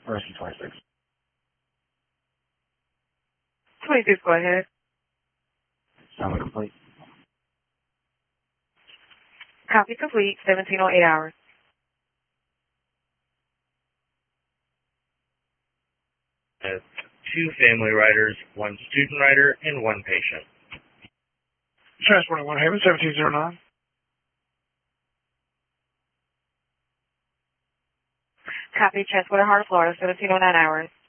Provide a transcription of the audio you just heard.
Rescue 26. 26, go ahead. Sound complete. Copy complete, 1708 hours. Two family riders, one student rider, and one patient. Transporting 1 Haven, 1709. Copy, transporter Heart of Florida, 1709 hours.